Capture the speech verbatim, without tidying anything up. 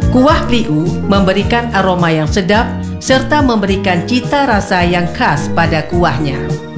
Kuah bliu memberikan aroma yang sedap serta memberikan cita rasa yang khas pada kuahnya.